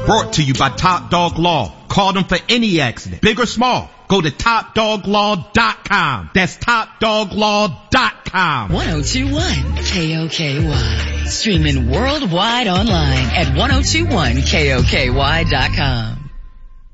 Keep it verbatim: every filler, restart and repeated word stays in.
Brought to you by Top Dog Law. Call them for any accident, big or small. Go to top dog law dot com. That's top dog law dot com. ten twenty-one K O K Y. Streaming worldwide online at ten twenty-one K O K Y dot com.